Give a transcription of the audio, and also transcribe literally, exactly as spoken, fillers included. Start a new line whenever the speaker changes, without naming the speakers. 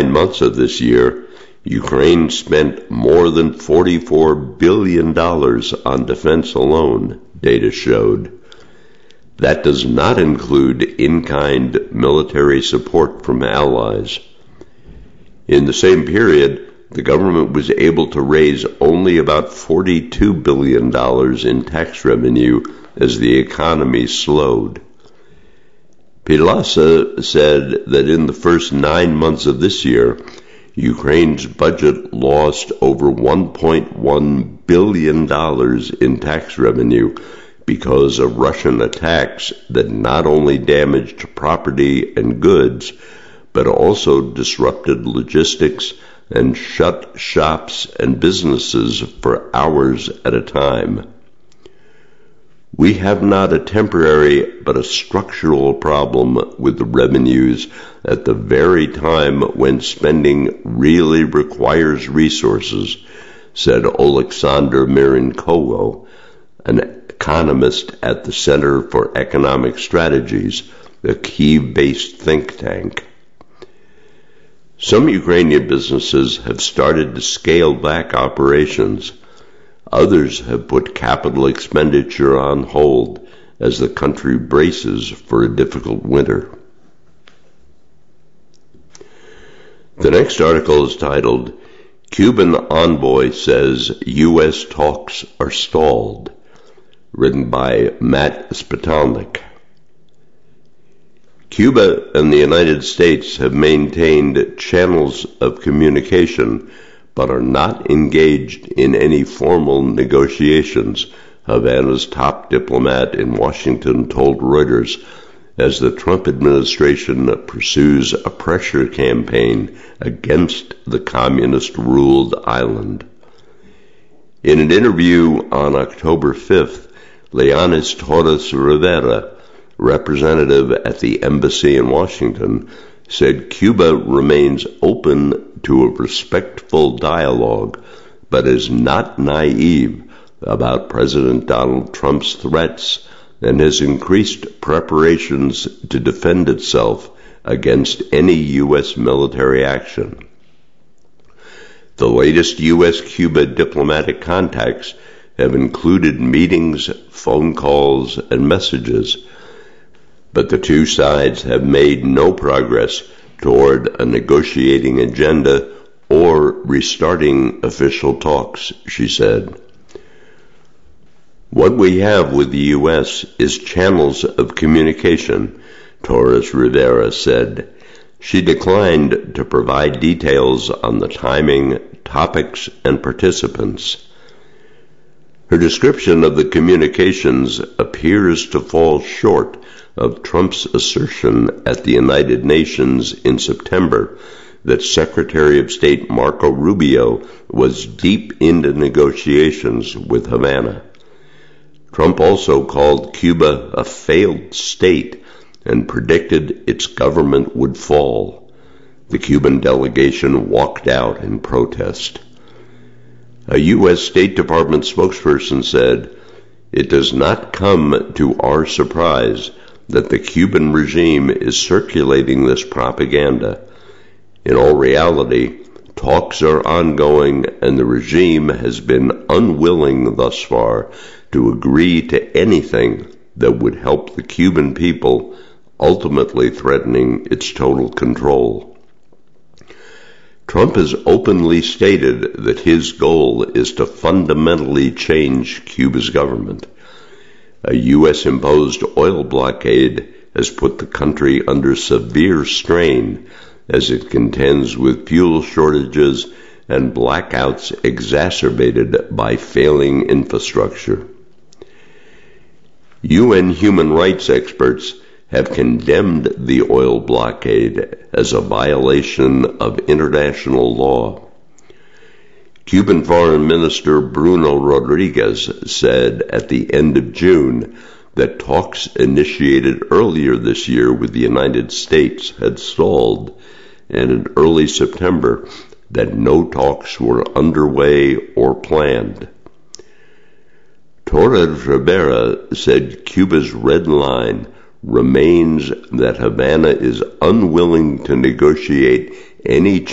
months of this year, Ukraine spent more than forty-four billion dollars on defense alone, data showed. That does not include in-kind military support from allies. In the same period, the government was able to raise only about forty-two billion dollars in tax revenue as the economy slowed. Pilasa said that in the first nine months of this year, Ukraine's budget lost over one point one billion dollars in tax revenue because of Russian attacks that not only damaged property and goods, but also disrupted logistics and shut shops and businesses for hours at a time. We have not a temporary but a structural problem with the revenues at the very time when spending really requires resources, said Oleksandr Mirenkovo, an economist at the Center for Economic Strategies, a Kyiv-based think tank. Some Ukrainian businesses have started to scale back operations. Others have put capital expenditure on hold as the country braces for a difficult winter. The next article is titled, Cuban Envoy Says U S Talks Are Stalled, written by Matt Spitalnik. Cuba and the United States have maintained channels of communication but are not engaged in any formal negotiations, Havana's top diplomat in Washington told Reuters, as the Trump administration pursues a pressure campaign against the communist-ruled island. In an interview on October fifth, Leonis Torres Rivera, representative at the embassy in Washington, said Cuba remains open to a respectful dialogue, but is not naive about President Donald Trump's threats and has increased preparations to defend itself against any U S military action. The latest U S Cuba diplomatic contacts have included meetings, phone calls, and messages, but the two sides have made no progress toward a negotiating agenda or restarting official talks, she said. What we have with the U S is channels of communication, Torres Rivera said. She declined to provide details on the timing, topics, and participants. Her description of the communications appears to fall short of Trump's assertion at the United Nations in September that Secretary of State Marco Rubio was deep into negotiations with Havana. Trump also called Cuba a failed state and predicted its government would fall. The Cuban delegation walked out in protest. A U S State Department spokesperson said, "It does not come to our surprise that the Cuban regime is circulating this propaganda. In all reality, talks are ongoing and the regime has been unwilling thus far to agree to anything that would help the Cuban people, ultimately threatening its total control." Trump has openly stated that his goal is to fundamentally change Cuba's government. A U S-imposed oil blockade has put the country under severe strain as it contends with fuel shortages and blackouts exacerbated by failing infrastructure. U N human rights experts have condemned the oil blockade as a violation of international law. Cuban Foreign Minister Bruno Rodriguez said at the end of June that talks initiated earlier this year with the United States had stalled, and in early September that no talks were underway or planned. Torres Rivera said Cuba's red line remains that Havana is unwilling to negotiate any